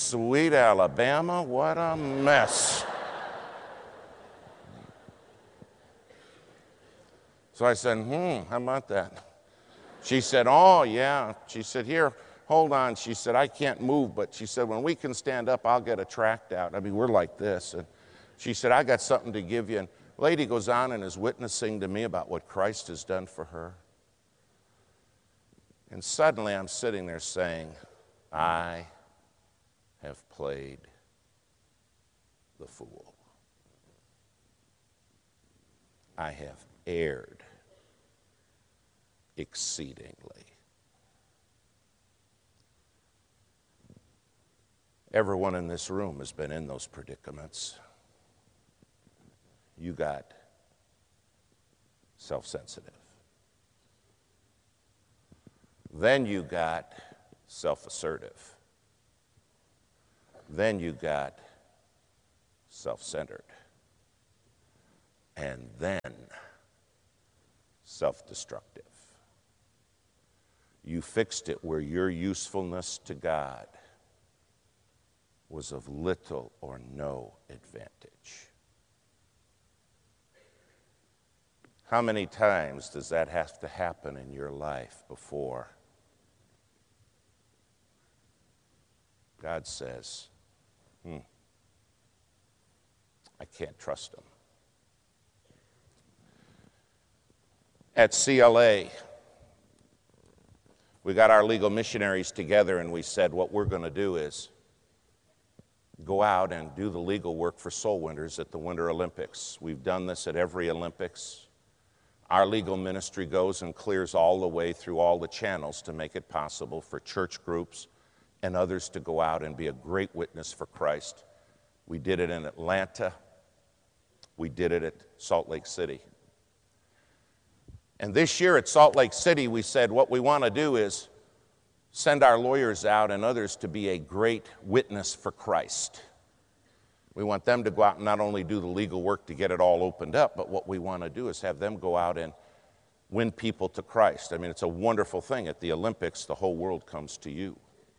Sweet Alabama, what a mess. So I said, how about that? She said, oh, yeah. She said, here, hold on. She said, I can't move, but she said, when we can stand up, I'll get a tract out. I mean, we're like this. And she said, I got something to give you. And the lady goes on and is witnessing to me about what Christ has done for her. And suddenly I'm sitting there saying, I have played the fool. I have erred exceedingly. Everyone in this room has been in those predicaments. You got self-sensitive. Then you got self-assertive. Then you got self-centered. And then self-destructive. You fixed it where your usefulness to God was of little or no advantage. How many times does that have to happen in your life before God says, I can't trust him? At CLA, we got our legal missionaries together and we said what we're going to do is go out and do the legal work for soul winners at the Winter Olympics. We've done this at every Olympics. Our legal ministry goes and clears all the way through all the channels to make it possible for church groups and others to go out and be a great witness for Christ. We did it in Atlanta. We did it at Salt Lake City. And this year at Salt Lake City, we said what we want to do is send our lawyers out and others to be a great witness for Christ. We want them to go out and not only do the legal work to get it all opened up, but what we want to do is have them go out and win people to Christ. I mean, it's a wonderful thing. At the Olympics, the whole world comes to you.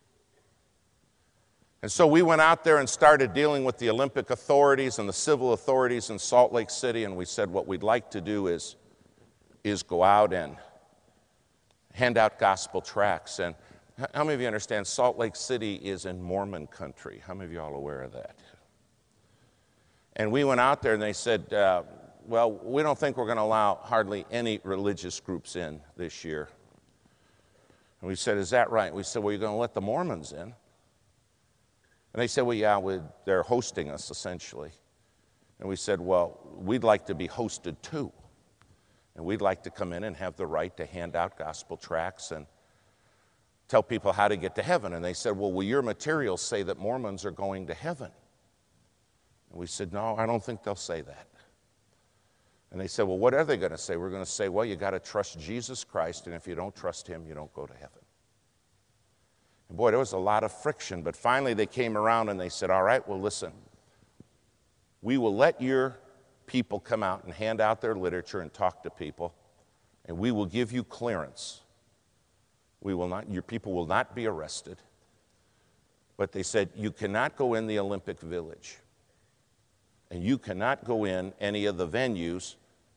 And so we went out there and started dealing with the Olympic authorities and the civil authorities in Salt Lake City, and we said what we'd like to do is go out and hand out gospel tracts. And how many of you understand Salt Lake City is in Mormon country? How many of you all aware of that? And we went out there and they said, well, we don't think we're going to allow hardly any religious groups in this year. And we said, is that right? We said, well, you're going to let the Mormons in? And they said, well, yeah, they're hosting us essentially. And we said, well, we'd like to be hosted too. And we'd like to come in and have the right to hand out gospel tracts and tell people how to get to heaven. And they said, well, will your materials say that Mormons are going to heaven? And we said, no, I don't think they'll say that. And they said, well, what are they going to say? We're going to say, well, you got to trust Jesus Christ, and if you don't trust him, you don't go to heaven. And boy, there was a lot of friction, but finally they came around and they said, all right, well, listen, we will let your people come out and hand out their literature and talk to people, and we will give you clearance. Your people will not be arrested. But they said, you cannot go in the Olympic Village, and you cannot go in any of the venues.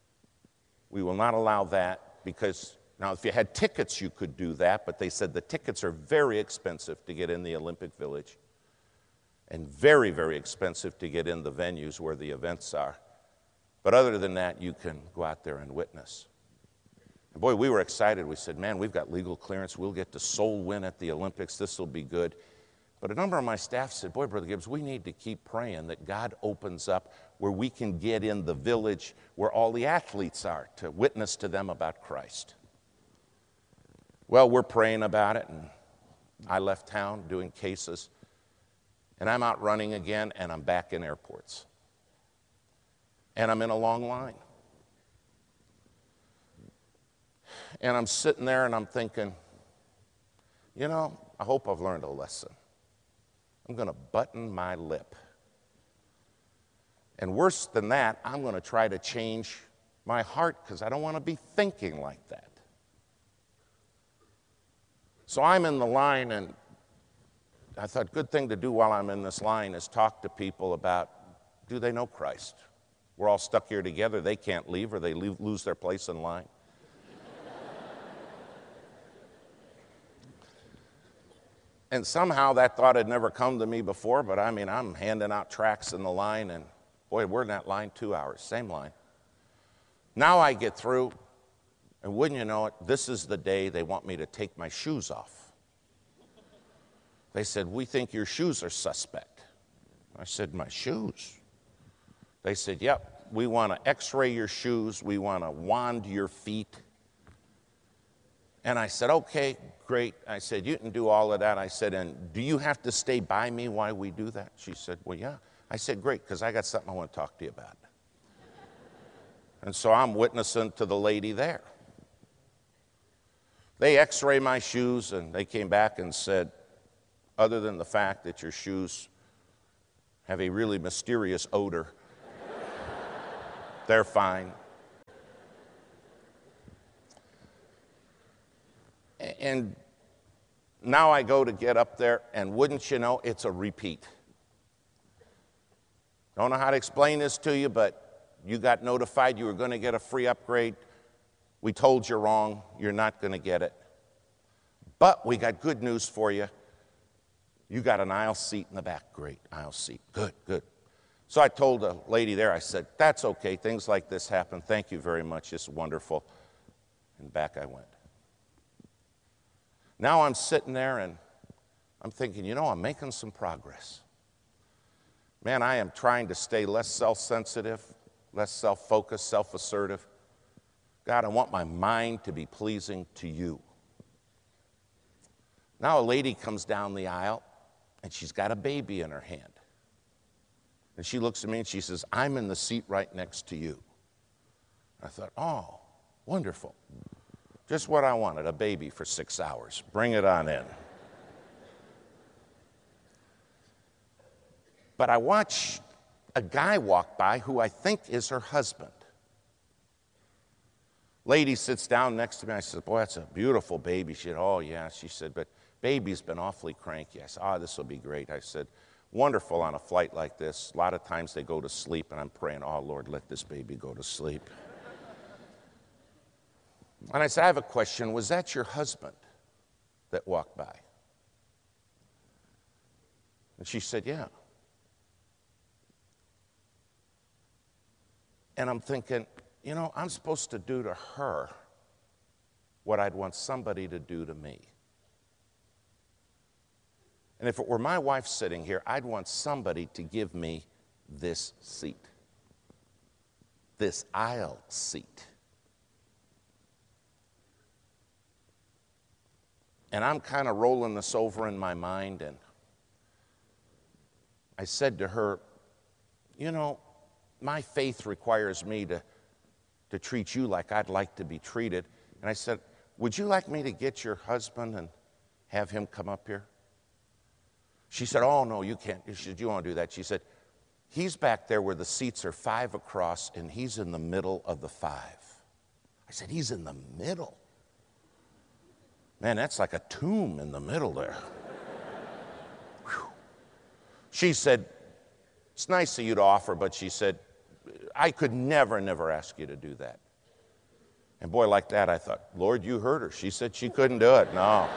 We will not allow that because, now if you had tickets, you could do that, but they said the tickets are very expensive to get in the Olympic Village and very, very expensive to get in the venues where the events are. But other than that, you can go out there and witness. And boy, we were excited. We said, man, we've got legal clearance. We'll get to soul win at the Olympics. This will be good. But a number of my staff said, boy, Brother Gibbs, we need to keep praying that God opens up where we can get in the village where all the athletes are to witness to them about Christ. Well, we're praying about it, and I left town doing cases, and I'm out running again, and I'm back in airports. And I'm in a long line. And I'm sitting there and I'm thinking, you know, I hope I've learned a lesson. I'm going to button my lip. And worse than that, I'm going to try to change my heart because I don't want to be thinking like that. So I'm in the line and I thought, good thing to do while I'm in this line is talk to people about, do they know Christ? We're all stuck here together. They can't leave or they lose their place in line. And somehow that thought had never come to me before, but I mean, I'm handing out tracts in the line, and boy, we're in that line 2 hours, same line. Now I get through, and wouldn't you know it, this is the day they want me to take my shoes off. They said, we think your shoes are suspect. I said, my shoes? They said, yep, we want to x-ray your shoes, we want to wand your feet. And I said, okay, great. I said, you can do all of that. I said, and do you have to stay by me while we do that? She said, well, yeah. I said, great, because I got something I want to talk to you about. And so I'm witnessing to the lady there. They x-ray my shoes, and they came back and said, other than the fact that your shoes have a really mysterious odor, they're fine. And now I go to get up there, and wouldn't you know, it's a repeat. Don't know how to explain this to you, but you got notified you were going to get a free upgrade. We told you wrong. You're not going to get it. But we got good news for you. You got an aisle seat in the back. Great, aisle seat. Good, good. So I told the lady there, I said, that's okay. Things like this happen. Thank you very much. It's wonderful. And back I went. Now I'm sitting there and I'm thinking, you know, I'm making some progress. Man, I am trying to stay less self-sensitive, less self-focused, self-assertive. God, I want my mind to be pleasing to you. Now a lady comes down the aisle and she's got a baby in her hand. And she looks at me and she says, I'm in the seat right next to you. I thought, oh, wonderful. Just what I wanted, a baby for 6 hours. Bring it on in. But I watch a guy walk by who I think is her husband. Lady sits down next to me. I said, boy, that's a beautiful baby. She said, oh, yeah. She said, but baby's been awfully cranky. I said, oh, this will be great. I said, wonderful on a flight like this. A lot of times they go to sleep, and I'm praying, oh, Lord, let this baby go to sleep. And I said, I have a question. Was that your husband that walked by? And she said, yeah. And I'm thinking, you know, I'm supposed to do to her what I'd want somebody to do to me. And if it were my wife sitting here, I'd want somebody to give me this seat, this aisle seat. And I'm kind of rolling this over in my mind, and I said to her, you know, my faith requires me to treat you like I'd like to be treated. And I said, would you like me to get your husband and have him come up here? She said, oh, no, you can't. She said, you won't do that. She said, he's back there where the seats are 5 across, and he's in the middle of the 5. I said, he's in the middle? Man, that's like a tomb in the middle there. She said, it's nice of you to offer, but she said, I could never ask you to do that. And boy, like that, I thought, Lord, you heard her. She said she couldn't do it. No.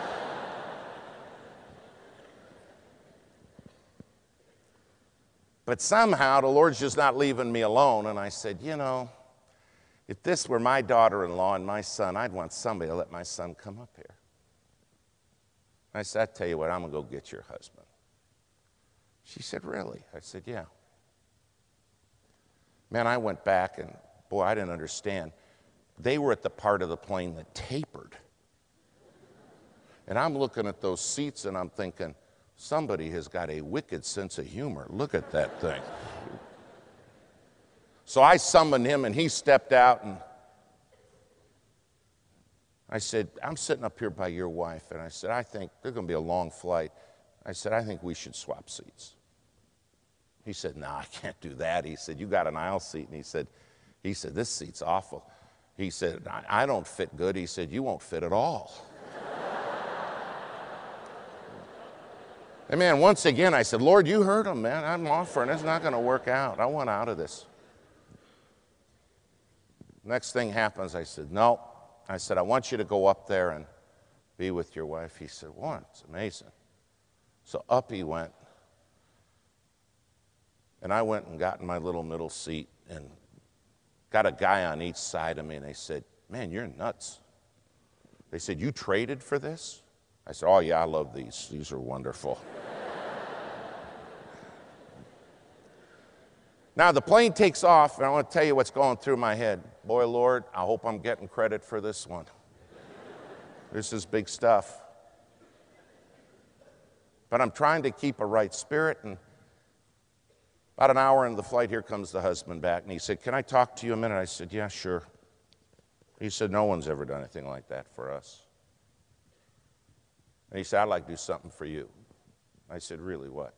But somehow the Lord's just not leaving me alone. And I said, you know, if this were my daughter-in-law and my son, I'd want somebody to let my son come up here. I said, I tell you what, I'm going to go get your husband. She said, really? I said, yeah. Man, I went back and, boy, I didn't understand. They were at the part of the plane that tapered. And I'm looking at those seats and I'm thinking, somebody has got a wicked sense of humor. Look at that thing. So I summoned him and he stepped out and I said, I'm sitting up here by your wife. And I said, I think there's going to be a long flight. I said, I think we should swap seats. He said, no, I can't do that. He said, you got an aisle seat. And he said, this seat's awful. He said, I don't fit good. He said, you won't fit at all. And man, once again, I said, Lord, you heard him, man. I'm offering. It's not going to work out. I want out of this. Next thing happens, I said, no. I said, I want you to go up there and be with your wife. He said, what? It's amazing. So up he went. And I went and got in my little middle seat and got a guy on each side of me, and they said, man, you're nuts. They said, you traded for this? I said, oh, yeah, I love these. These are wonderful. Now, the plane takes off, and I want to tell you what's going through my head. Boy, Lord, I hope I'm getting credit for this one. This is big stuff. But I'm trying to keep a right spirit, and about an hour into the flight, here comes the husband back, and he said, can I talk to you a minute? I said, yeah, sure. He said, no one's ever done anything like that for us. And he said, I'd like to do something for you. I said, really, what?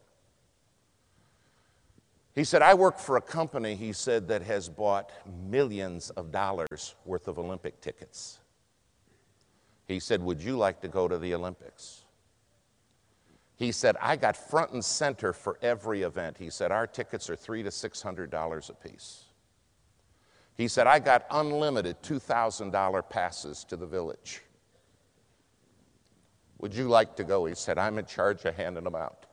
He said, I work for a company, he said, that has bought millions of dollars worth of Olympic tickets. He said, would you like to go to the Olympics? He said, I got front and center for every event. He said, our tickets are $300 to $600 a piece. He said, I got unlimited $2,000 passes to the village. Would you like to go? He said, I'm in charge of handing them out.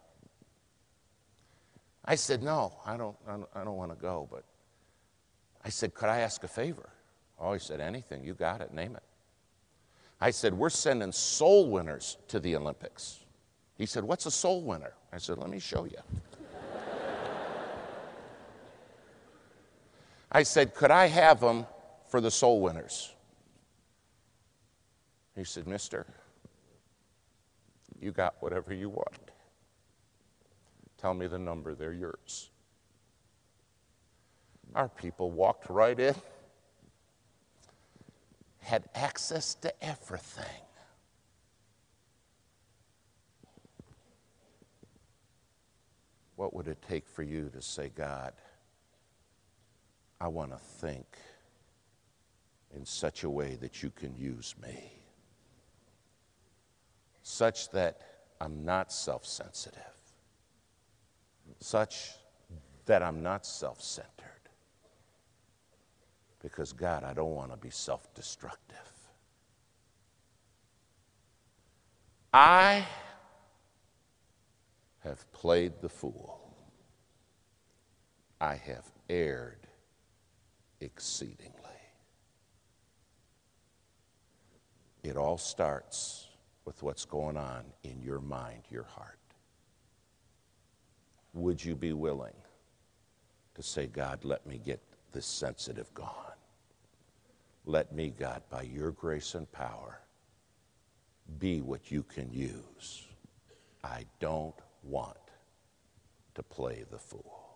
I said, no, I don't want to go. But I said, could I ask a favor? Oh, he said, anything. You got it. Name it. I said, we're sending soul winners to the Olympics. He said, what's a soul winner? I said, let me show you. I said, could I have them for the soul winners? He said, mister, you got whatever you want. Tell me the number, they're yours. Our people walked right in, had access to everything. What would it take for you to say, God, I want to think in such a way that you can use me, such that I'm not self-sensitive, such that I'm not self-centered. Because, God, I don't want to be self-destructive. I have played the fool. I have erred exceedingly. It all starts with what's going on in your mind, your heart. Would you be willing to say, God, let me get this sensitive gone? Let me, God, by your grace and power, be what you can use. I don't want to play the fool.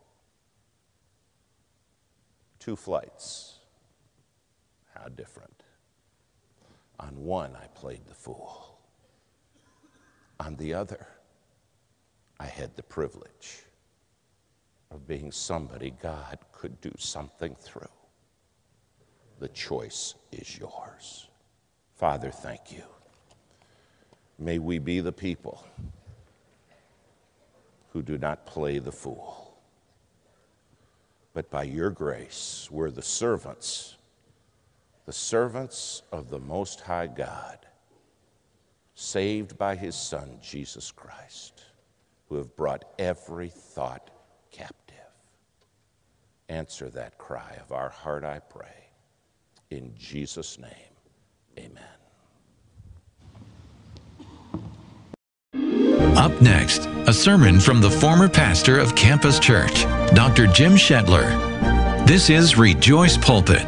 2 flights. How different. On one, I played the fool. On the other, I had the privilege of being somebody God could do something through. The choice is yours. Father, thank you. May we be the people who do not play the fool, but by your grace, we're the servants of the Most High God, saved by his Son, Jesus Christ, who have brought every thought captive. Answer that cry of our heart, I pray. In Jesus' name, amen. Up next, a sermon from the former pastor of Campus Church, Dr. Jim Shetler. This is Rejoice Pulpit.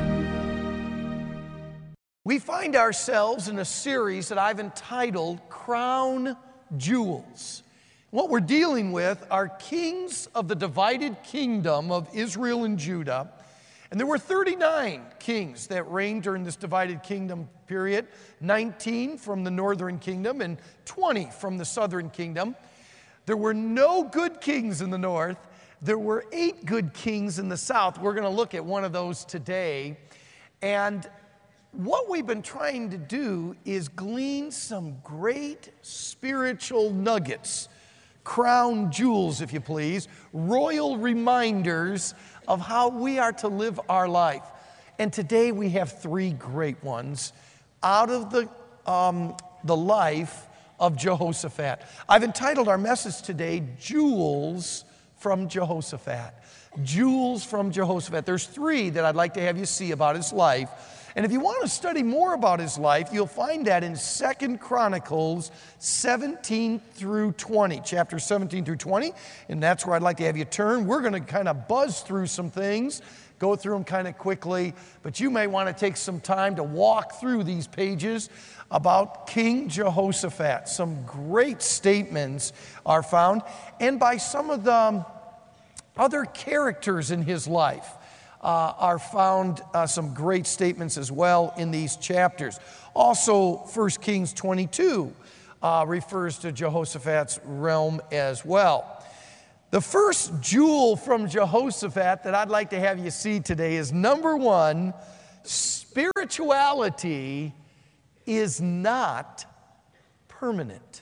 We find ourselves in a series that I've entitled Crown Jewels. What we're dealing with are kings of the divided kingdom of Israel and Judah. And there were 39 kings that reigned during this divided kingdom period, 19 from the northern kingdom and 20 from the southern kingdom. There were no good kings in the north. There were 8 good kings in the south. We're going to look at one of those today. And what we've been trying to do is glean some great spiritual nuggets, crown jewels, if you please, royal reminders of how we are to live our life. And today we have three great ones out of the life of Jehoshaphat. I've entitled our message today, Jewels from Jehoshaphat. Jewels from Jehoshaphat. There's three that I'd like to have you see about his life. And if you want to study more about his life, you'll find that in 2 Chronicles 17 through 20, chapter 17 through 20. And that's where I'd like to have you turn. We're going to kind of buzz through some things, go through them kind of quickly, but you may want to take some time to walk through these pages about King Jehoshaphat. Some great statements are found, and by some of the other characters in his life are found some great statements as well in these chapters. Also, 1 Kings 22 refers to Jehoshaphat's realm as well. The first jewel from Jehoshaphat that I'd like to have you see today is number one, spirituality is not permanent.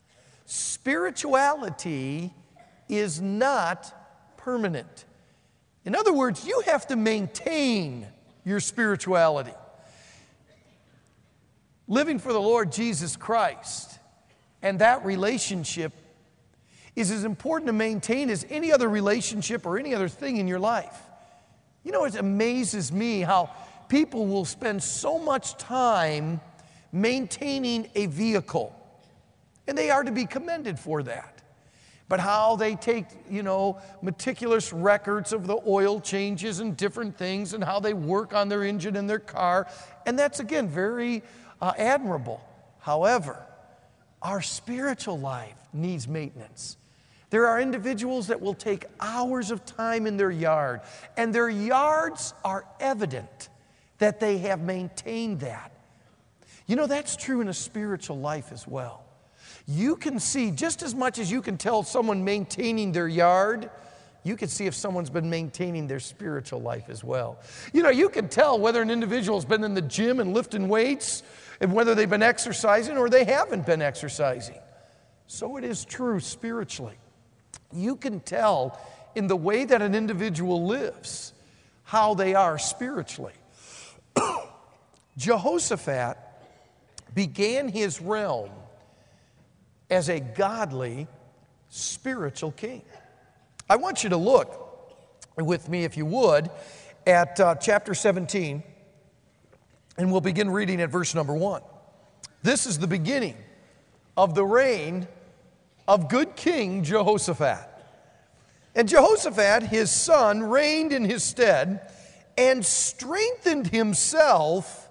Spirituality is not permanent. In other words, you have to maintain your spirituality. Living for the Lord Jesus Christ and that relationship is as important to maintain as any other relationship or any other thing in your life. You know, it amazes me how people will spend so much time maintaining a vehicle, and they are to be commended for that. But how they take, meticulous records of the oil changes and different things and how they work on their engine and their car. And that's, again, very admirable. However, our spiritual life needs maintenance. There are individuals that will take hours of time in their yard, and their yards are evident that they have maintained that. You know, that's true in a spiritual life as well. You can see, just as much as you can tell someone maintaining their yard, you can see if someone's been maintaining their spiritual life as well. You know, you can tell whether an individual's been in the gym and lifting weights, and whether they've been exercising or they haven't been exercising. So it is true spiritually. You can tell in the way that an individual lives how they are spiritually. Jehoshaphat began his realm as a godly, spiritual king. I want you to look with me, if you would, at chapter 17, and we'll begin reading at verse number 1. This is the beginning of the reign of good King Jehoshaphat. And Jehoshaphat, his son, reigned in his stead and strengthened himself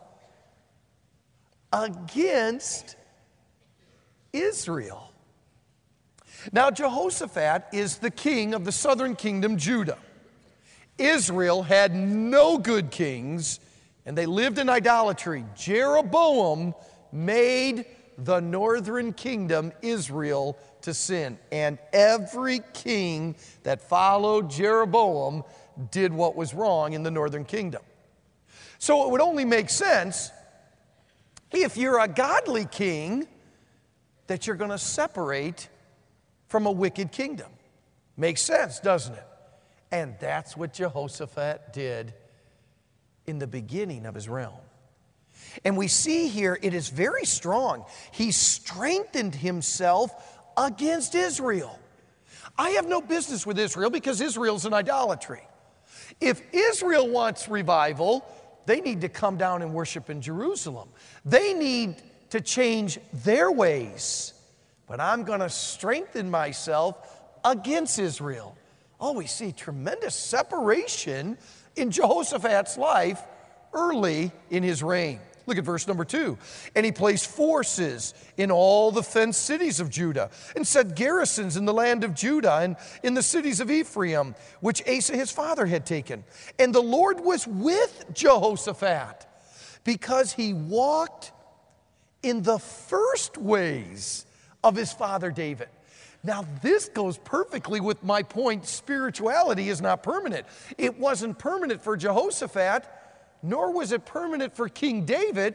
against Israel. Now, Jehoshaphat is the king of the southern kingdom, Judah. Israel had no good kings, and they lived in idolatry. Jeroboam made the northern kingdom, Israel, to sin. And every king that followed Jeroboam did what was wrong in the northern kingdom. So it would only make sense if you're a godly king that you're going to separate from a wicked kingdom. Makes sense, doesn't it? And that's what Jehoshaphat did in the beginning of his realm. And we see here it is very strong. He strengthened himself against Israel. I have no business with Israel because Israel's an idolatry. If Israel wants revival, they need to come down and worship in Jerusalem. They need to change their ways. But I'm going to strengthen myself against Israel. Oh, we see tremendous separation in Jehoshaphat's life early in his reign. Look at verse number 2. And he placed forces in all the fenced cities of Judah, and set garrisons in the land of Judah and in the cities of Ephraim, which Asa his father had taken. And the Lord was with Jehoshaphat, because he walked in the first ways of his father David. Now, this goes perfectly with my point. Spirituality is not permanent. It wasn't permanent for Jehoshaphat, nor was it permanent for King David,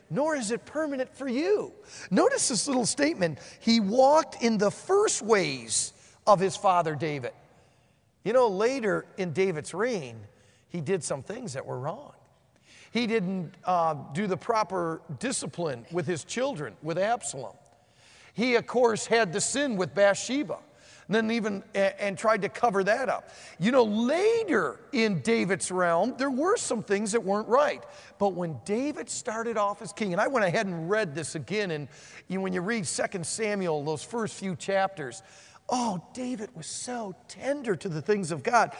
nor is it permanent for you. Notice this little statement. He walked in the first ways of his father David. You know, later in David's reign, he did some things that were wrong. He didn't do the proper discipline with his children, with Absalom. He, of course, had the sin with Bathsheba, and tried to cover that up. You know, later in David's realm, there were some things that weren't right. But when David started off as king, and I went ahead and read this again, and when you read 2 Samuel, those first few chapters, oh, David was so tender to the things of God.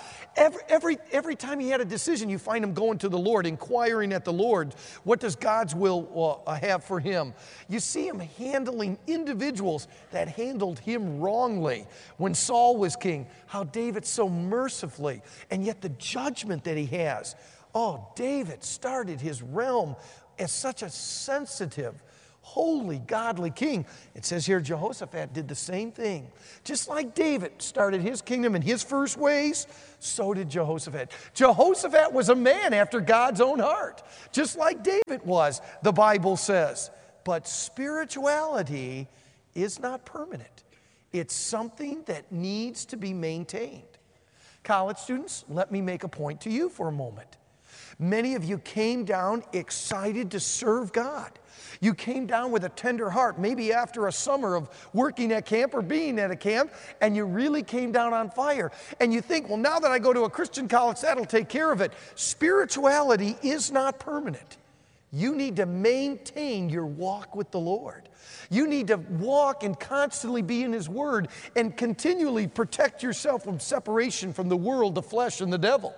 Every time he had a decision, you find him going to the Lord, inquiring at the Lord, what does God's will have for him? You see him handling individuals that handled him wrongly. When Saul was king, how David so mercifully, and yet the judgment that he has. Oh, David started his realm as such a sensitive, holy, godly king. It says here Jehoshaphat did the same thing. Just like David started his kingdom in his first ways, so did Jehoshaphat. Jehoshaphat was a man after God's own heart, just like David was, the Bible says. But spirituality is not permanent. It's something that needs to be maintained. College students, let me make a point to you for a moment. Many of you came down excited to serve God. You came down with a tender heart, maybe after a summer of working at camp or being at a camp, and you really came down on fire. And you think, well, now that I go to a Christian college, that'll take care of it. Spirituality is not permanent. You need to maintain your walk with the Lord. You need to walk and constantly be in His Word and continually protect yourself from separation from the world, the flesh, and the devil.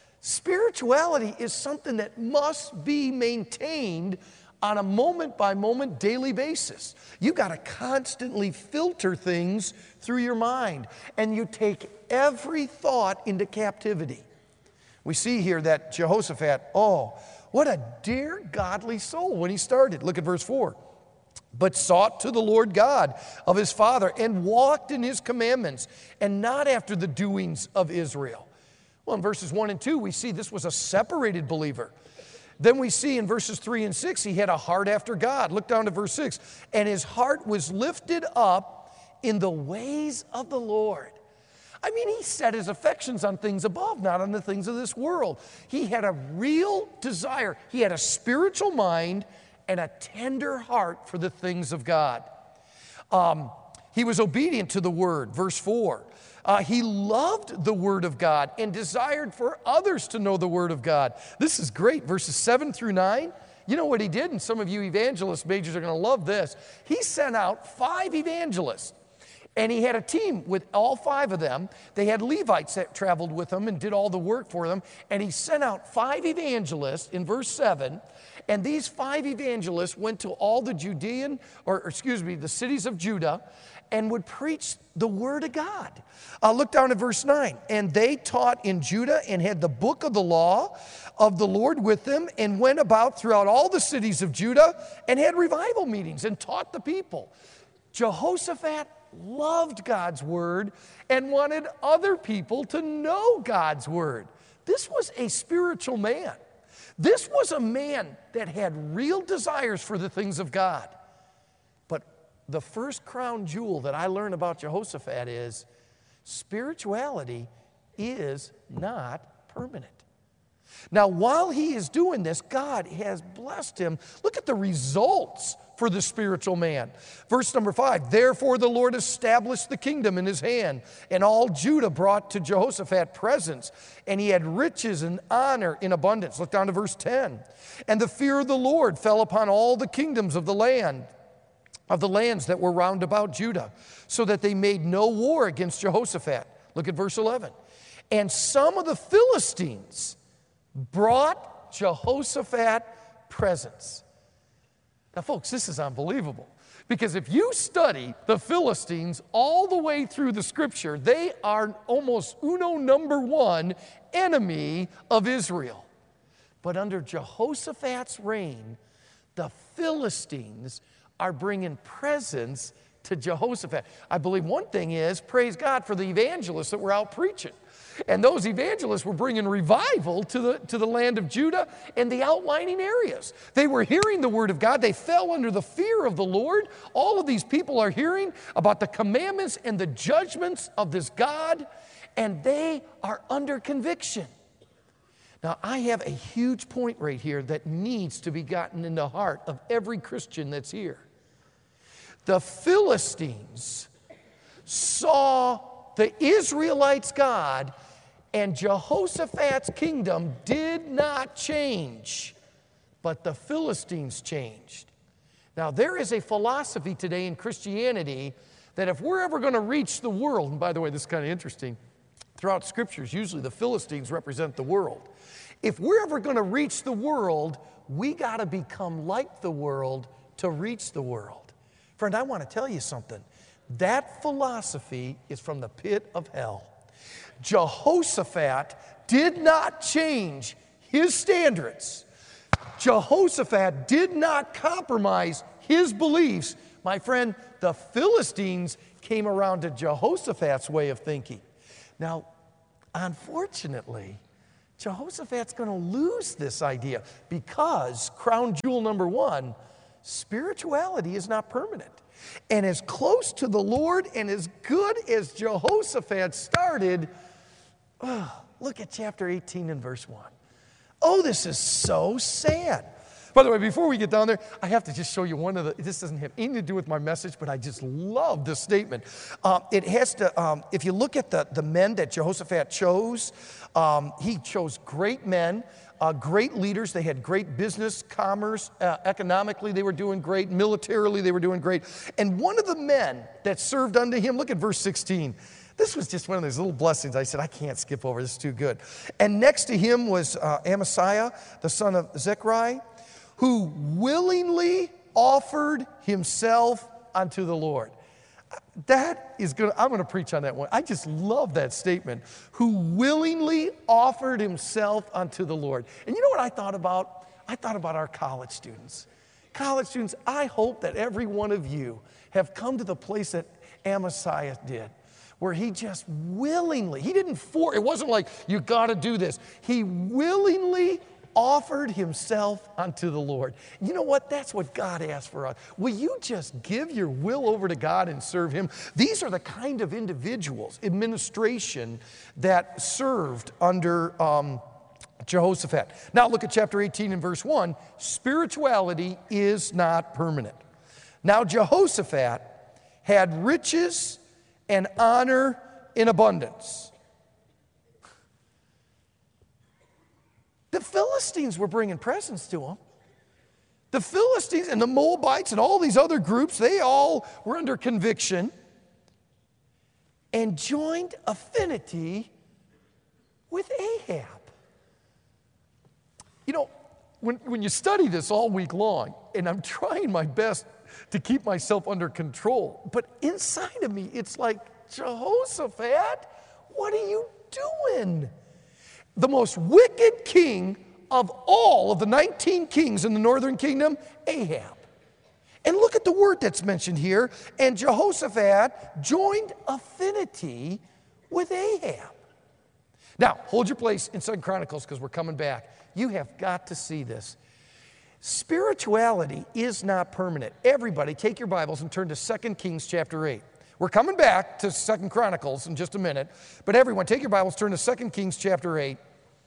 Spirituality is something that must be maintained on a moment-by-moment daily basis. You got to constantly filter things through your mind, and you take every thought into captivity. We see here that Jehoshaphat, oh, what a dear godly soul when he started. Look at verse 4. But sought to the Lord God of his father and walked in his commandments and not after the doings of Israel. Well, in verses 1 and 2, we see this was a separated believer. Then we see in verses 3 and 6, he had a heart after God. Look down to verse 6. And his heart was lifted up in the ways of the Lord. I mean, he set his affections on things above, not on the things of this world. He had a real desire. He had a spiritual mind and a tender heart for the things of God. He was obedient to the word, verse 4. He loved the Word of God and desired for others to know the Word of God. This is great. Verses 7 through 9. You know what he did? And some of you evangelist majors are going to love this. He sent out 5 evangelists. And he had a team with all 5 of them. They had Levites that traveled with them and did all the work for them. And he sent out 5 evangelists in verse 7. And these 5 evangelists went to all the the cities of Judah and would preach the Word of God. Look down at verse 9. And they taught in Judah and had the book of the law of the Lord with them and went about throughout all the cities of Judah and had revival meetings and taught the people. Jehoshaphat loved God's Word and wanted other people to know God's Word. This was a spiritual man. This was a man that had real desires for the things of God. But the first crown jewel that I learned about Jehoshaphat is spirituality is not permanent. Now, while he is doing this, God has blessed him. Look at the results for the spiritual man. Verse number 5, therefore the Lord established the kingdom in his hand, and all Judah brought to Jehoshaphat presents, and he had riches and honor in abundance. Look down to verse 10. And the fear of the Lord fell upon all the kingdoms of the land, of the lands that were round about Judah, so that they made no war against Jehoshaphat. Look at verse 11. And some of the Philistines brought Jehoshaphat presents. Now, folks, this is unbelievable. Because if you study the Philistines all the way through the Scripture, they are almost number 1 enemy of Israel. But under Jehoshaphat's reign, the Philistines are bringing presents to Jehoshaphat. I believe one thing is, praise God for the evangelists that were out preaching. And those evangelists were bringing revival to the land of Judah and the outlying areas. They were hearing the word of God. They fell under the fear of the Lord. All of these people are hearing about the commandments and the judgments of this God, and they are under conviction. Now, I have a huge point right here that needs to be gotten in the heart of every Christian that's here. The Philistines saw the Israelites' God, and Jehoshaphat's kingdom did not change, but the Philistines changed. Now, there is a philosophy today in Christianity that if we're ever going to reach the world, and by the way, this is kind of interesting, throughout scriptures, usually the Philistines represent the world. If we're ever going to reach the world, we got to become like the world to reach the world. Friend, I want to tell you something. That philosophy is from the pit of hell. Jehoshaphat did not change his standards. Jehoshaphat did not compromise his beliefs. My friend, the Philistines came around to Jehoshaphat's way of thinking. Now, unfortunately, Jehoshaphat's going to lose this idea because, crown jewel number one, spirituality is not permanent. And as close to the Lord and as good as Jehoshaphat started, look at chapter 18 and verse 1. Oh, this is so sad. By the way, before we get down there, I have to just show you one of the, this doesn't have anything to do with my message, but I just love this statement. It has to, if you look at the men that Jehoshaphat chose, he chose great men, great leaders. They had great business, commerce, economically they were doing great, militarily they were doing great. And one of the men that served unto him, look at verse 16. This was just one of those little blessings. I said, I can't skip over. This is too good. And next to him was Amasiah, the son of Zechariah, who willingly offered himself unto the Lord. That is good. I'm going to preach on that one. I just love that statement. Who willingly offered himself unto the Lord. And you know what I thought about? I thought about our college students. College students, I hope that every one of you have come to the place that Amasiah did, where he just willingly, he didn't force, it wasn't like, you got to do this. He willingly offered himself unto the Lord. You know what? That's what God asks for us. Will you just give your will over to God and serve him? These are the kind of individuals, administration, that served under Jehoshaphat. Now look at chapter 18 and verse 1. Spirituality is not permanent. Now Jehoshaphat had riches and honor in abundance. The Philistines were bringing presents to him. The Philistines and the Moabites and all these other groups, they all were under conviction and joined affinity with Ahab. You know, when you study this all week long, and I'm trying my best to keep myself under control, but inside of me, it's like, Jehoshaphat, what are you doing? The most wicked king of all of the 19 kings in the northern kingdom, Ahab. And look at the word that's mentioned here. And Jehoshaphat joined affinity with Ahab. Now, hold your place in 2 Chronicles because we're coming back. You have got to see this. Spirituality is not permanent. Everybody, take your Bibles and turn to 2 Kings chapter 8. We're coming back to 2 Chronicles in just a minute. But everyone, take your Bibles, turn to 2 Kings chapter 8.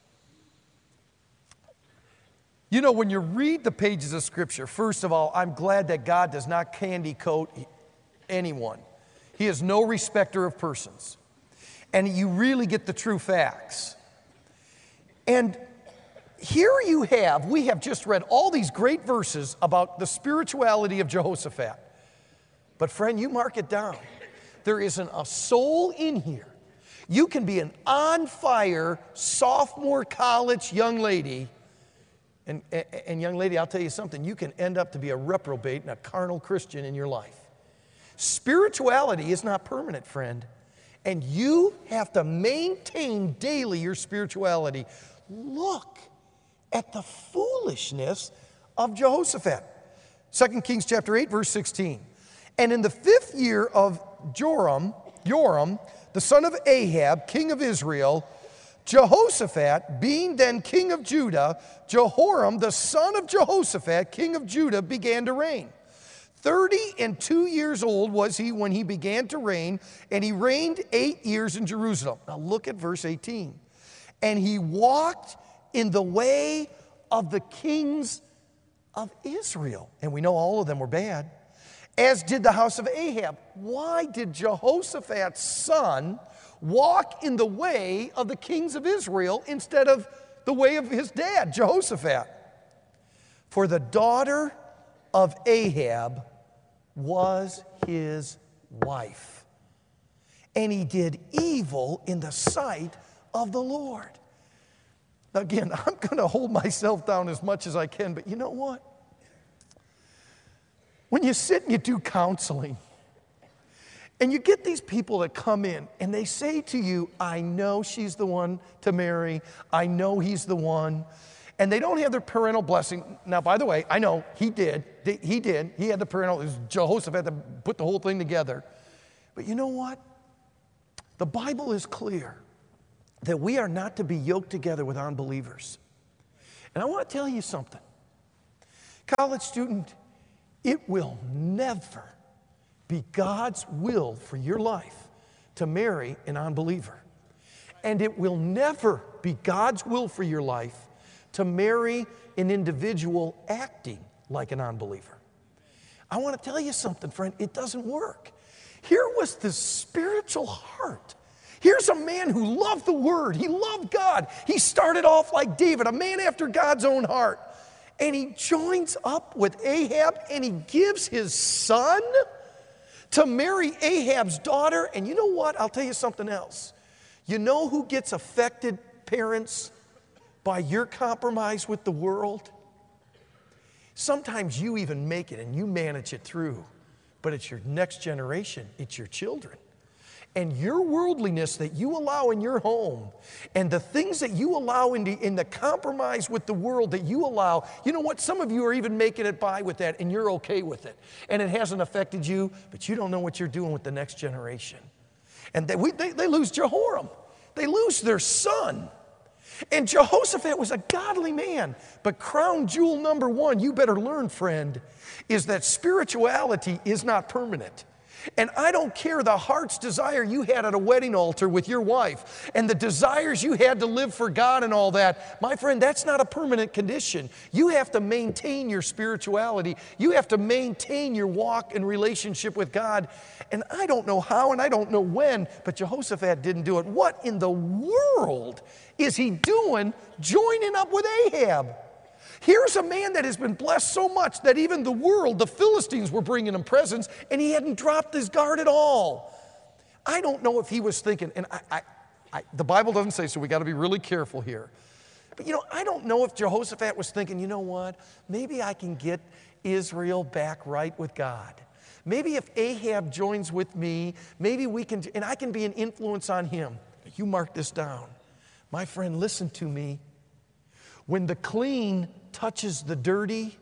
You know, when you read the pages of Scripture, first of all, I'm glad that God does not candy coat anyone. He is no respecter of persons. And you really get the true facts. And here we have just read all these great verses about the spirituality of Jehoshaphat. But friend, you mark it down. There isn't a soul in here. You can be an on-fire sophomore college young lady. And young lady, I'll tell you something, you can end up to be a reprobate and a carnal Christian in your life. Spirituality is not permanent, friend. And you have to maintain daily your spirituality. Look at the foolishness of Jehoshaphat. 2 Kings chapter 8, verse 16. And in the 5th year of Joram, the son of Ahab, king of Israel, Jehoshaphat, being then king of Judah, Jehoram, the son of Jehoshaphat, king of Judah, began to reign. 32 years old was he when he began to reign, and he reigned 8 years in Jerusalem. Now look at verse 18. And he walked in the way of the kings of Israel. And we know all of them were bad, as did the house of Ahab. Why did Jehoshaphat's son walk in the way of the kings of Israel instead of the way of his dad, Jehoshaphat? For the daughter of Ahab was his wife, and he did evil in the sight of the Lord. Now again, I'm going to hold myself down as much as I can, but you know what? When you sit and you do counseling, and you get these people that come in and they say to you, I know she's the one to marry, I know he's the one, and they don't have their parental blessing. Now, by the way, I know he did. He had the parental, it was Jehoshaphat that put the whole thing together. But you know what? The Bible is clear that we are not to be yoked together with unbelievers. And I want to tell you something. College student, it will never be God's will for your life to marry an unbeliever. And it will never be God's will for your life to marry an individual acting like an unbeliever. I want to tell you something, friend. It doesn't work. Here was this spiritual heart. Here's a man who loved the Word. He loved God. He started off like David, a man after God's own heart. And he joins up with Ahab, and he gives his son to marry Ahab's daughter. And you know what? I'll tell you something else. You know who gets affected, parents, by your compromise with the world? Sometimes you even make it and you manage it through, but it's your next generation, it's your children. And your worldliness that you allow in your home and the things that you allow in the compromise with the world that you allow, you know what? Some of you are even making it by with that and you're okay with it. And it hasn't affected you, but you don't know what you're doing with the next generation. And they lose Jehoram. They lose their son. And Jehoshaphat was a godly man. But crown jewel number one, you better learn, friend, is that spirituality is not permanent. And I don't care the heart's desire you had at a wedding altar with your wife and the desires you had to live for God and all that. My friend, that's not a permanent condition. You have to maintain your spirituality. You have to maintain your walk and relationship with God. And I don't know how and I don't know when, but Jehoshaphat didn't do it. What in the world is he doing joining up with Ahab? Here's a man that has been blessed so much that even the world, the Philistines, were bringing him presents, and he hadn't dropped his guard at all. I don't know if he was thinking, and the Bible doesn't say, so we got to be really careful here. But you know, I don't know if Jehoshaphat was thinking, you know what, maybe I can get Israel back right with God. Maybe if Ahab joins with me, maybe we can, and I can be an influence on him. You mark this down. My friend, listen to me. When the clean touches the dirty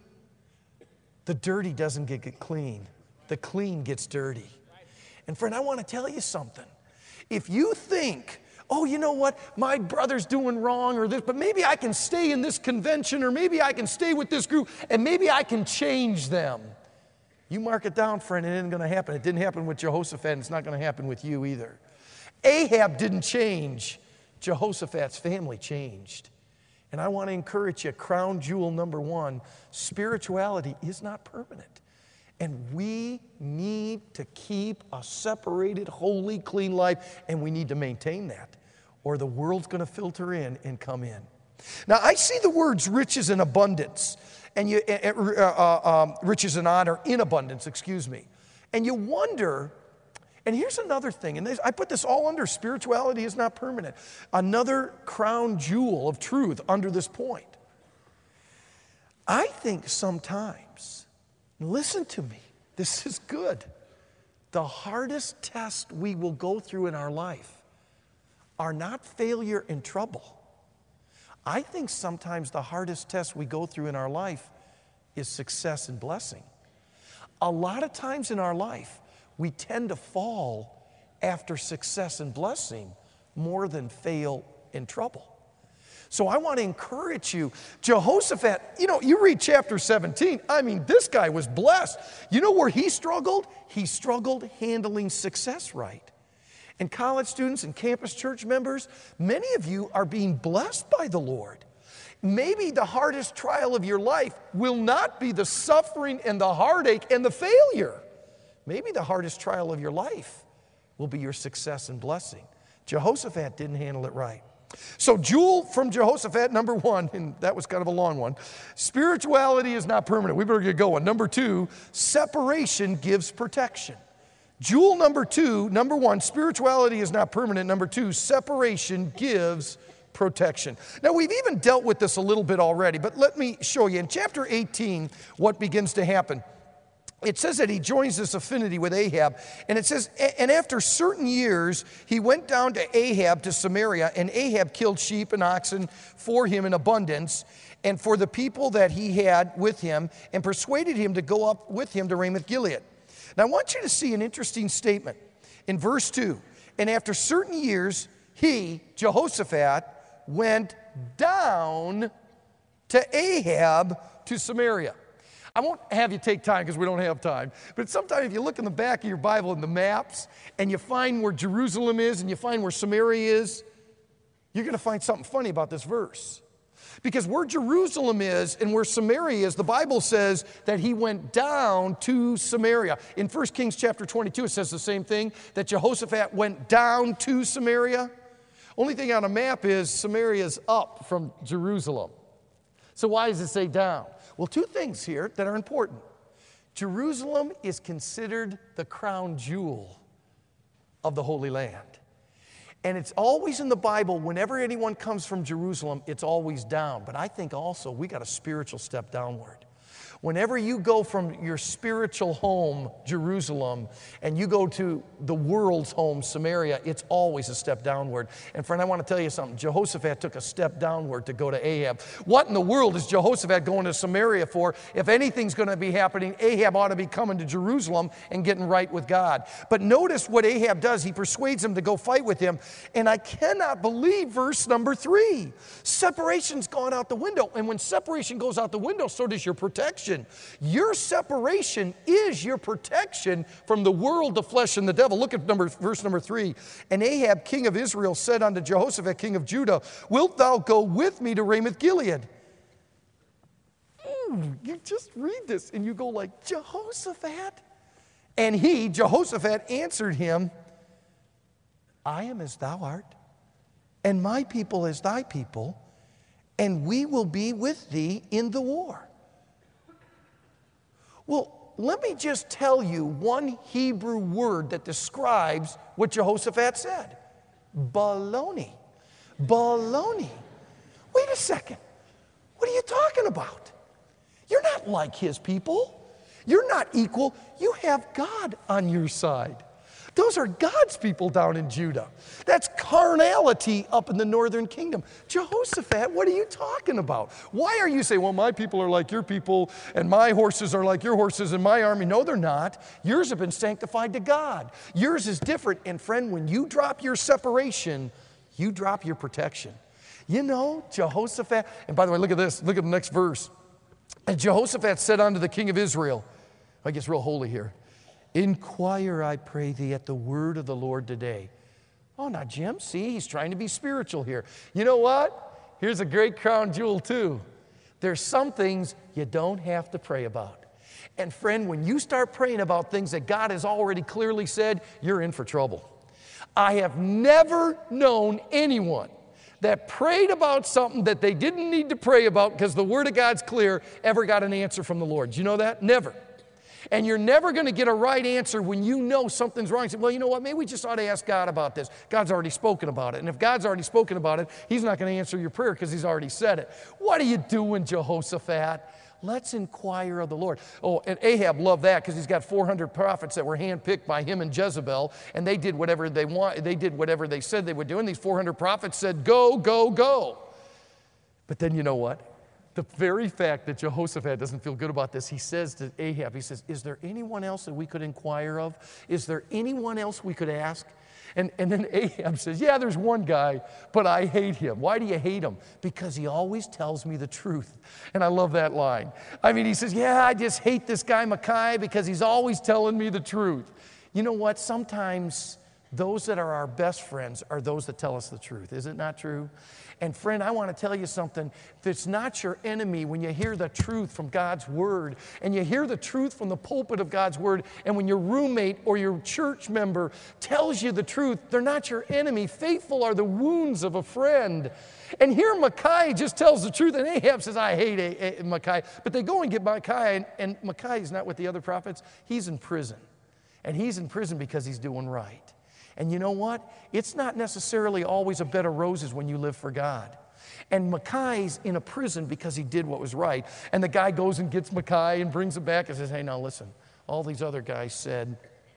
doesn't get clean. The clean gets dirty. And friend, I want to tell you something. If you think, oh, you know what, my brother's doing wrong or this, but maybe I can stay in this convention or maybe I can stay with this group and maybe I can change them. You mark it down, friend, it isn't going to happen. It didn't happen with Jehoshaphat, and it's not going to happen with you either. Ahab didn't change. Jehoshaphat's family changed. And I want to encourage you, crown jewel number one, spirituality is not permanent. And we need to keep a separated, holy, clean life, and we need to maintain that, or the world's going to filter in and come in. Now, I see the words riches and abundance, and riches and honor in abundance, And you wonder, and here's another thing, and I put this all under spirituality is not permanent. Another crown jewel of truth under this point. I think sometimes, listen to me, this is good. The hardest test we will go through in our life are not failure and trouble. I think sometimes the hardest test we go through in our life is success and blessing. A lot of times in our life, we tend to fall after success and blessing more than fail in trouble. So I want to encourage you. Jehoshaphat, you read chapter 17. I mean, this guy was blessed. You know where he struggled? He struggled handling success right. And college students and campus church members, many of you are being blessed by the Lord. Maybe the hardest trial of your life will not be the suffering and the heartache and the failure. Maybe the hardest trial of your life will be your success and blessing. Jehoshaphat didn't handle it right. So jewel from Jehoshaphat, number one, and that was kind of a long one. Spirituality is not permanent. We better get going. Number two, separation gives protection. Jewel number one, spirituality is not permanent. Number two, separation gives protection. Now, we've even dealt with this a little bit already, but let me show you. In chapter 18, what begins to happen. It says that he joins this affinity with Ahab, and it says, and after certain years, he went down to Ahab to Samaria, and Ahab killed sheep and oxen for him in abundance, and for the people that he had with him, and persuaded him to go up with him to Ramoth Gilead. Now, I want you to see an interesting statement in verse 2. And after certain years, he, Jehoshaphat, went down to Ahab to Samaria. I won't have you take time because we don't have time, but sometimes if you look in the back of your Bible in the maps and you find where Jerusalem is and you find where Samaria is, you're going to find something funny about this verse. Because where Jerusalem is and where Samaria is, the Bible says that he went down to Samaria. In 1 Kings chapter 22, it says the same thing, that Jehoshaphat went down to Samaria. Only thing on a map is Samaria is up from Jerusalem. So why does it say down? Well, two things here that are important. Jerusalem is considered the crown jewel of the Holy Land. And it's always in the Bible, whenever anyone comes from Jerusalem, it's always down. But I think also we got a spiritual step downward. Whenever you go from your spiritual home, Jerusalem, and you go to the world's home, Samaria, it's always a step downward. And friend, I want to tell you something. Jehoshaphat took a step downward to go to Ahab. What in the world is Jehoshaphat going to Samaria for? If anything's going to be happening, Ahab ought to be coming to Jerusalem and getting right with God. But notice what Ahab does. He persuades him to go fight with him. And I cannot believe verse number 3. Separation's gone out the window. And when separation goes out the window, so does your protection. Your separation is your protection from the world, the flesh, and the devil. Look at verse number 3. And Ahab, king of Israel, said unto Jehoshaphat, king of Judah, wilt thou go with me to Ramoth Gilead? You just read this and you go like, Jehoshaphat? And he, Jehoshaphat, answered him, I am as thou art, and my people as thy people, and we will be with thee in the war. Well, let me just tell you one Hebrew word that describes what Jehoshaphat said. Baloney. Baloney. Wait a second. What are you talking about? You're not like his people. You're not equal. You have God on your side. Those are God's people down in Judah. That's carnality up in the northern kingdom. Jehoshaphat, what are you talking about? Why are you saying, well, my people are like your people, and my horses are like your horses, and my army? No, they're not. Yours have been sanctified to God. Yours is different. And friend, when you drop your separation, you drop your protection. You know, Jehoshaphat, and by the way, look at this. Look at the next verse. And Jehoshaphat said unto the king of Israel, I gets real holy here. Inquire, I pray thee, at the word of the Lord today. Oh, now, Jim, see, he's trying to be spiritual here. You know what? Here's a great crown jewel, too. There's some things you don't have to pray about. And friend, when you start praying about things that God has already clearly said, you're in for trouble. I have never known anyone that prayed about something that they didn't need to pray about because the Word of God's clear, ever got an answer from the Lord. Do you know that? Never. And you're never going to get a right answer when you know something's wrong. You say, well, you know what? Maybe we just ought to ask God about this. God's already spoken about it. And if God's already spoken about it, He's not going to answer your prayer because He's already said it. What are you doing, Jehoshaphat? Let's inquire of the Lord. Oh, and Ahab loved that because he's got 400 prophets that were handpicked by him and Jezebel, and they did whatever they want. They did whatever they said they would do. And these 400 prophets said, go, go, go. But then you know what? the very fact that Jehoshaphat doesn't feel good about this, he says to Ahab, he says, is there anyone else that we could inquire of? Is there anyone else we could ask? And then Ahab says, yeah, there's one guy, but I hate him. Why do you hate him? Because he always tells me the truth. And I love that line. I mean, he says, yeah, I just hate this guy Micaiah because he's always telling me the truth. You know what? Sometimes those that are our best friends are those that tell us the truth. Is it not true? And friend, I want to tell you something. If it's not your enemy, when you hear the truth from God's Word, and you hear the truth from the pulpit of God's Word, and when your roommate or your church member tells you the truth, they're not your enemy. Faithful are the wounds of a friend. And here Micaiah just tells the truth, and Ahab says, I hate Micaiah. But they go and get Micaiah, and Micaiah is not with the other prophets. He's in prison. And he's in prison because he's doing right. And you know what? It's not necessarily always a bed of roses when you live for God. And Micaiah's in a prison because he did what was right. And the guy goes and gets Micaiah and brings him back and says, hey, now listen, all these other guys said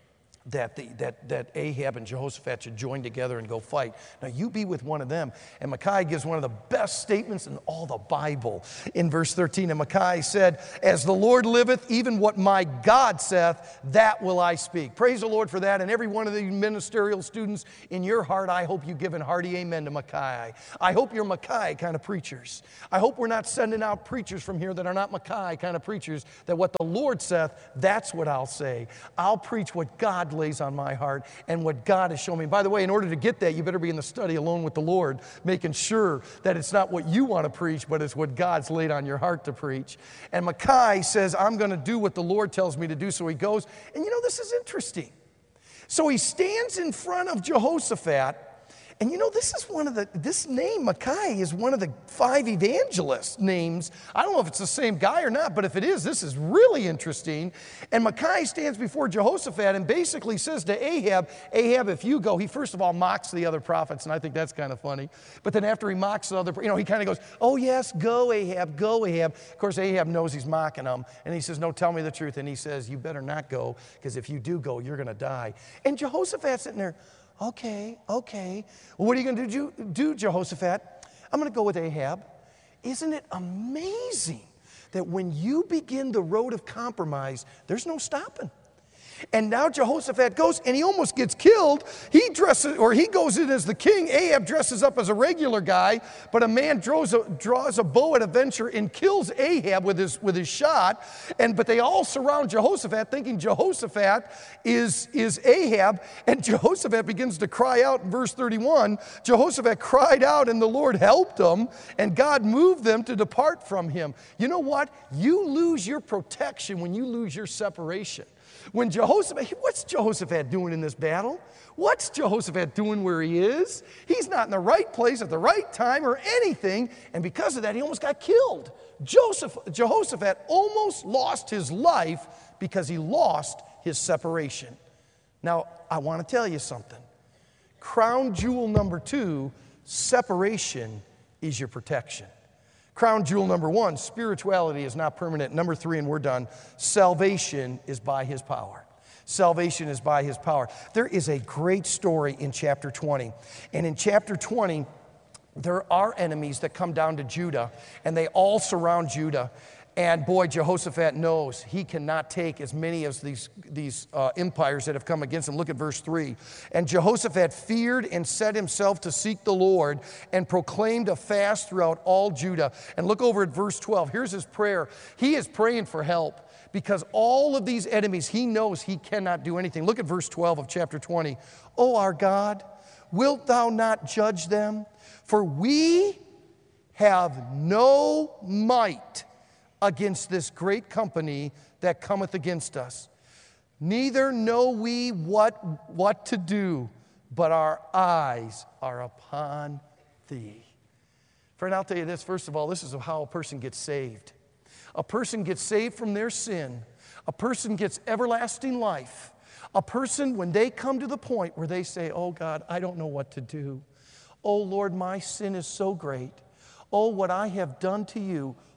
that Ahab and Jehoshaphat should join together and go fight. Now you be with one of them. And Micaiah gives one of the best statements in all the Bible in verse 13. And Micaiah said, as the Lord liveth, even what my God saith, that will I speak. Praise the Lord for that. And every one of the ministerial students in your heart, I hope you give an hearty amen to Micaiah. I hope you're Micaiah kind of preachers. I hope we're not sending out preachers from here that are not Micaiah kind of preachers, that what the Lord saith, that's what I'll say. I'll preach what God lays on my heart and what God has shown me. By the way, in order to get that, you better be in the study alone with the Lord, making sure that it's not what you want to preach, but it's what God's laid on your heart to preach. And Micaiah says, I'm going to do what the Lord tells me to do. So he goes, and you know, this is interesting. So he stands in front of Jehoshaphat. And you know, this name, Micaiah, is one of the 5 evangelist names. I don't know if it's the same guy or not, but if it is, this is really interesting. And Micaiah stands before Jehoshaphat and basically says to Ahab, if you go, he first of all mocks the other prophets, and I think that's kind of funny. But then after he mocks the other, he kind of goes, oh yes, go Ahab, go Ahab. Of course, Ahab knows he's mocking him, and he says, no, tell me the truth. And he says, you better not go, because if you do go, you're going to die. And Jehoshaphat's sitting there, okay. Well, what are you going to do, Jehoshaphat? I'm going to go with Ahab. Isn't it amazing that when you begin the road of compromise, there's no stopping? And now Jehoshaphat goes, and he almost gets killed. He goes in as the king. Ahab dresses up as a regular guy, but a man draws a bow at a venture and kills Ahab with his shot. But they all surround Jehoshaphat, thinking Jehoshaphat is Ahab. And Jehoshaphat begins to cry out in verse 31. Jehoshaphat cried out, and the Lord helped him, and God moved them to depart from him. You know what? You lose your protection when you lose your separation. What's Jehoshaphat doing in this battle? What's Jehoshaphat doing where he is? He's not in the right place at the right time or anything, and because of that, he almost got killed. Jehoshaphat almost lost his life because he lost his separation. Now, I want to tell you something. Crown jewel number 2, separation is your protection. Crown jewel number 1, spirituality is not permanent. Number 3, and we're done, salvation is by his power. Salvation is by his power. There is a great story in chapter 20. And in chapter 20, there are enemies that come down to Judah, and they all surround Judah. And boy, Jehoshaphat knows he cannot take as many as these empires that have come against him. Look at verse 3. And Jehoshaphat feared and set himself to seek the Lord and proclaimed a fast throughout all Judah. And look over at verse 12. Here's his prayer. He is praying for help because all of these enemies, he knows he cannot do anything. Look at verse 12 of chapter 20. O our God, wilt thou not judge them? For we have no might against this great company that cometh against us. Neither know we what to do, but our eyes are upon thee. Friend, I'll tell you this. First of all, this is how a person gets saved. A person gets saved from their sin. A person gets everlasting life. A person, when they come to the point where they say, oh God, I don't know what to do. Oh Lord, my sin is so great. Oh, what I have done to you.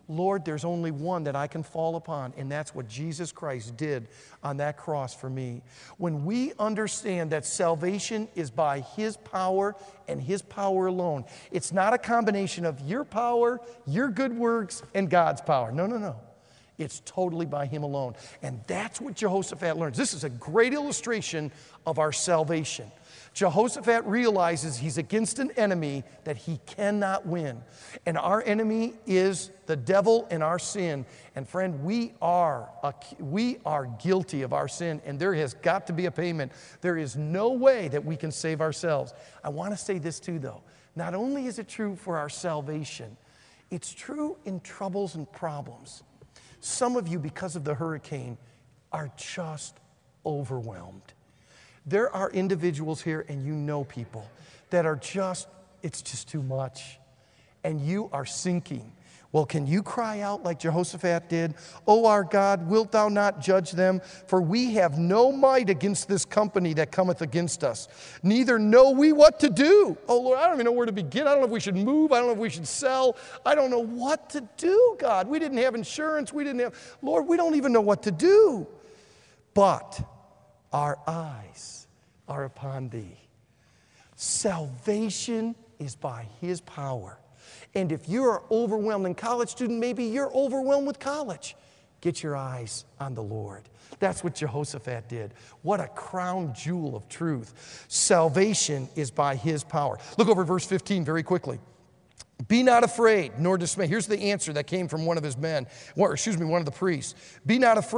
Lord, there's only one that I can fall upon, and that's what Jesus Christ did on that cross for me. When we understand that salvation is by His power and His power alone, it's not a combination of your power, your good works, and God's power. No, no, no. It's totally by Him alone. And that's what Jehoshaphat learns. This is a great illustration of our salvation. Jehoshaphat realizes he's against an enemy that he cannot win. And our enemy is the devil and our sin. And friend, we are guilty of our sin, and there has got to be a payment. There is no way that we can save ourselves. I want to say this too, though. Not only is it true for our salvation, it's true in troubles and problems. Some of you, because of the hurricane, are just overwhelmed. There are individuals here, and you know people, that are it's just too much, and you are sinking. Well, can you cry out like Jehoshaphat did? O our God, wilt thou not judge them? For we have no might against this company that cometh against us. Neither know we what to do. Oh, Lord, I don't even know where to begin. I don't know if we should move. I don't know if we should sell. I don't know what to do, God. We didn't have insurance. Lord, we don't even know what to do. But our eyes are upon Thee. Salvation is by His power. And if you are overwhelmed, and college student, maybe you're overwhelmed with college, get your eyes on the Lord. That's what Jehoshaphat did. What a crown jewel of truth. Salvation is by His power. Look over verse 15 very quickly. Be not afraid, nor dismay. Here's the answer that came from one of his men, one of the priests. Be not afraid.